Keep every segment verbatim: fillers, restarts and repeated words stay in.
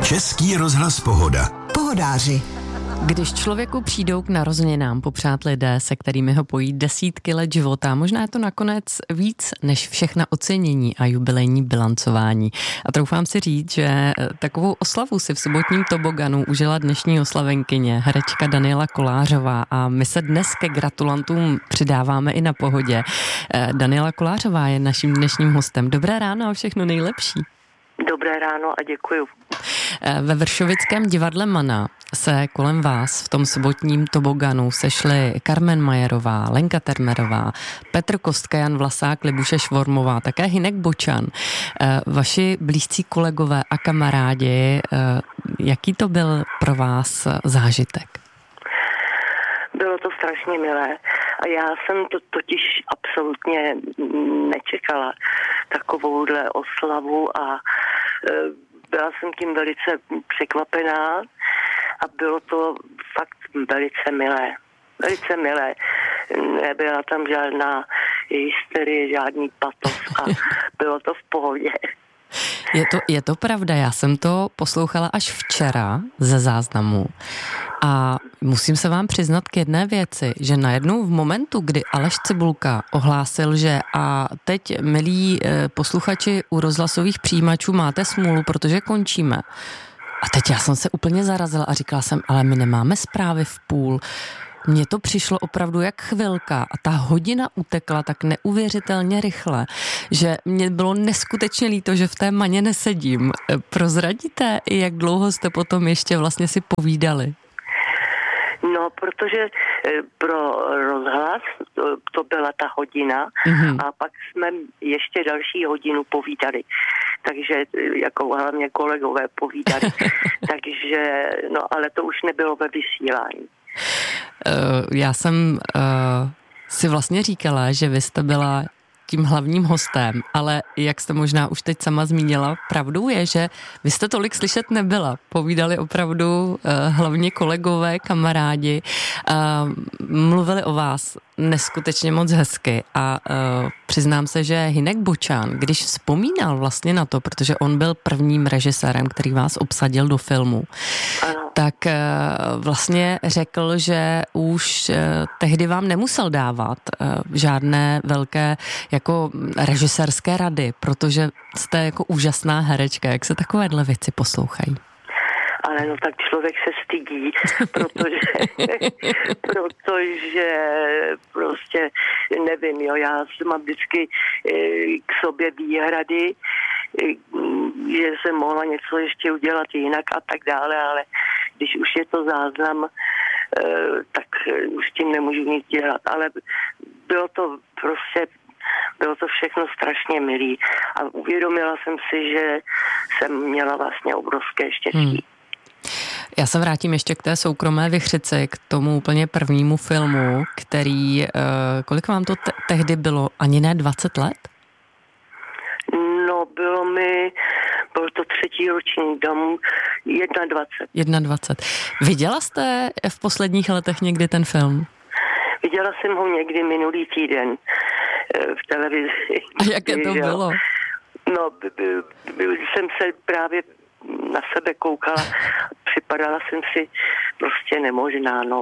Český rozhlas Pohoda. Pohodáři. Když člověku přijdou k narozeninám popřát lidé, se kterými ho pojí desítky let života, možná je to nakonec víc než všechna ocenění a jubilejní bilancování. A troufám si říct, že takovou oslavu si v sobotním toboganu užila dnešní oslavenkyně, herečka Daniela Kolářová, a my se dnes ke gratulantům přidáváme i na Pohodě. Daniela Kolářová je naším dnešním hostem. Dobré ráno a všechno nejlepší. Dobré ráno a děkuju. Ve Vršovickém divadle Mana se kolem vás v tom sobotním toboganu sešly Carmen Majerová, Lenka Termerová, Petr Kostka, Jan Vlasák, Libuše Švormová, také Hynek Bočan. Vaši blízcí kolegové a kamarádi, jaký to byl pro vás zážitek? Bylo to strašně milé a já jsem to totiž absolutně nečekala, takovouhle oslavu, a byla jsem tím velice překvapená a bylo to fakt velice milé. Velice milé. Nebyla tam žádná hysterie, žádný patos a bylo to v pohodě. Je to, je to pravda, já jsem to poslouchala až včera ze záznamu a musím se vám přiznat k jedné věci, že najednou v momentu, kdy Aleš Cibulka ohlásil, že a teď, milí posluchači u rozhlasových přijímačů, máte smůlu, protože končíme. A teď já jsem se úplně zarazila a říkala jsem, ale my nemáme zprávy v půl. Mně to přišlo opravdu jak chvilka a ta hodina utekla tak neuvěřitelně rychle, že mě bylo neskutečně líto, že v té Maně nesedím. Prozradíte, jak dlouho jste potom ještě vlastně si povídali? No, protože pro rozhlas to, to byla ta hodina, mm-hmm. a pak jsme ještě další hodinu povídali. Takže jako hlavně kolegové povídali. Takže, no, ale to už nebylo ve vysílání. Já jsem uh, si vlastně říkala, že vy jste byla tím hlavním hostem, ale jak jste možná už teď sama zmínila, pravdou je, že vy jste tolik slyšet nebyla. Povídali opravdu uh, hlavně kolegové, kamarádi, uh, mluvili o vás neskutečně moc hezky a uh, přiznám se, že Hynek Bočan, když vzpomínal vlastně na to, protože on byl prvním režisérem, který vás obsadil do filmu, ano. tak uh, vlastně řekl, že už uh, tehdy vám nemusel dávat uh, žádné velké jako režisérské rady, protože jste jako úžasná herečka. Jak se takovéhle věci poslouchají? Ale no tak člověk se stydí, protože, protože prostě nevím, jo, já mám vždycky k sobě výhrady, že jsem mohla něco ještě udělat jinak a tak dále, ale když už je to záznam, tak už tím nemůžu nic dělat, ale bylo to prostě Bylo to všechno strašně milý a uvědomila jsem si, že jsem měla vlastně obrovské štěstí. Hmm. Já se vrátím ještě k té soukromé Vichřici, k tomu úplně prvnímu filmu, který, kolik vám to te- tehdy bylo? Ani ne dvacet let? No, bylo mi, bylo to třetí roční dom, dvacet dvacet jedna. dvacet. Viděla jste v posledních letech někdy ten film? Viděla jsem ho někdy minulý týden v televizi. A jaké to bylo? No, jsem se právě na sebe koukala, připadala jsem si prostě nemožná, no.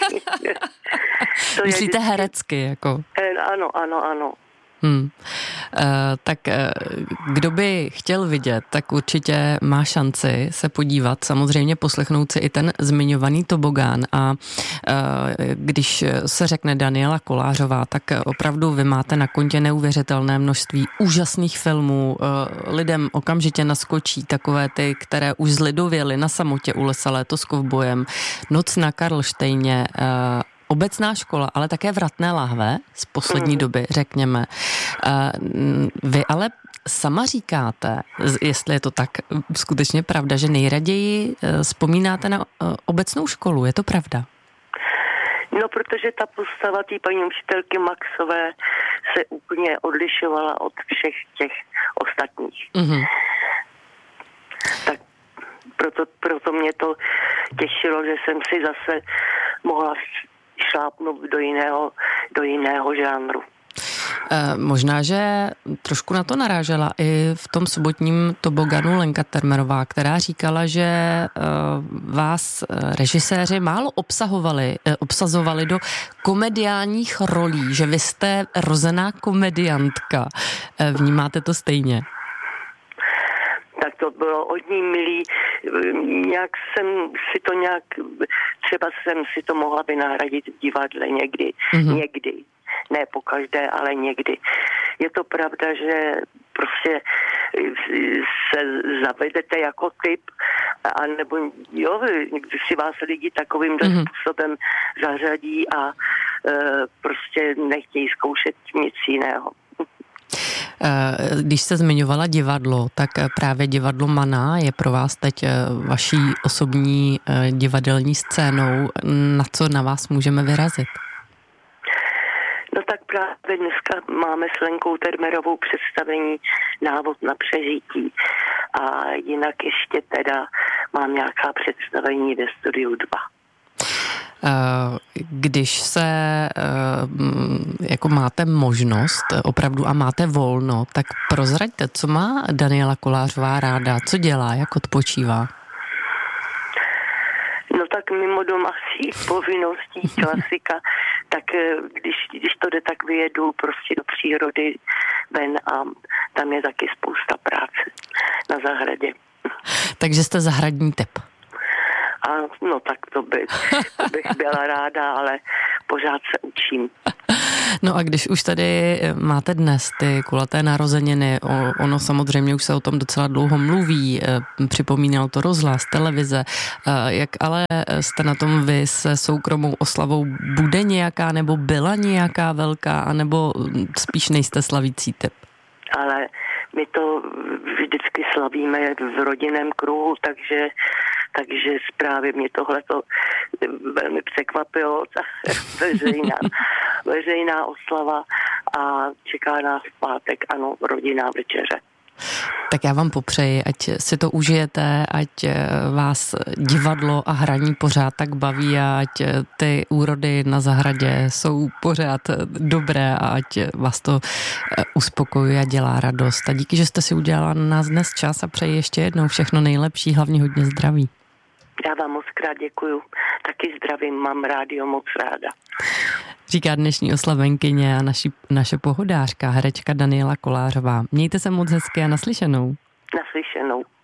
Myslíte herecky, jako? Ano, ano, ano. Hmm. Uh, tak uh, kdo by chtěl vidět, tak určitě má šanci se podívat, samozřejmě poslechnout si i ten zmiňovaný tobogán a uh, když se řekne Daniela Kolářová, tak opravdu vy máte na kontě neuvěřitelné množství úžasných filmů, uh, lidem okamžitě naskočí takové ty, které už zlidověly Na samotě u lesa, Léto s kovbojem, Noc na Karlštejně, uh, Obecná škola, ale také Vratné lahve z poslední mm. doby, řekněme. Vy ale sama říkáte, jestli je to tak skutečně pravda, že nejraději vzpomínáte na Obecnou školu. Je to pravda? No, protože ta postava té paní učitelky Maxové se úplně odlišovala od všech těch ostatních. Mm-hmm. Tak proto, proto mě to těšilo, že jsem si zase mohla šlápnout do jiného, do jiného žánru. E, možná, že trošku na to narážela i v tom sobotním toboganu Lenka Termerová, která říkala, že e, vás režiséři málo obsahovali, e, obsazovali do komediálních rolí, že vy jste rozená komediantka. E, vnímáte to stejně? Tak to bylo od ní milý. Nějak jsem si to nějak, třeba jsem si to mohla vynahradit v divadle někdy. Mm-hmm. Někdy. Ne po každé, ale někdy. Je to pravda, že prostě se zavedete jako typ, anebo jo, si vás lidi takovým mm-hmm. způsobem zařadí a e, prostě nechtějí zkoušet nic jiného. Když jste zmiňovala divadlo, tak právě divadlo Mana je pro vás teď vaší osobní divadelní scénou. Na co na vás můžeme vyrazit? No tak právě dneska máme s Lenkou Termerovou představení Návod na přežití. A jinak ještě teda mám nějaká představení ve Studiu dva. Když se jako máte možnost opravdu a máte volno, tak prozraďte, co má Daniela Kolářová ráda, co dělá, jak odpočívá? No tak mimo domácích povinností, klasika, tak když, když to jde, tak vyjedu prostě do přírody ven a tam je taky spousta práce na zahradě. Takže jste zahradní typ. A no tak to, by, to bych byla ráda, ale pořád se učím. No a když už tady máte dnes ty kulaté narozeniny, ono samozřejmě už se o tom docela dlouho mluví, připomínal to rozhlas, televize, jak ale jste na tom vy se soukromou oslavou, bude nějaká nebo byla nějaká velká, anebo spíš nejste slavící typ? Ale my to vždycky slavíme v rodinném kruhu, takže takže právě mě tohleto velmi překvapilo, ta veřejná, veřejná oslava a čeká nás v pátek, ano, rodinná večeře. Tak já vám popřeji, ať si to užijete, ať vás divadlo a hraní pořád tak baví a ať ty úrody na zahradě jsou pořád dobré a ať vás to uspokojuje a dělá radost. A díky, že jste si udělala na nás dnes čas a přeji ještě jednou všechno nejlepší, hlavně hodně zdraví. Já vám moc krát děkuju. Taky zdravím, mám rádio moc ráda. Říká dnešní oslavenkyně a naši, naše pohodářka, herečka Daniela Kolářová. Mějte se moc hezky a naslyšenou. Naslyšenou.